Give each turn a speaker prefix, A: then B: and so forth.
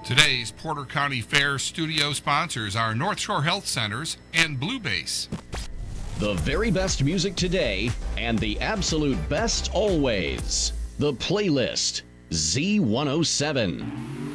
A: Today's Porter County Fair studio sponsors are North Shore Health Centers and Blue Base.
B: The very best music today and the absolute best always. The Playlist, Z107.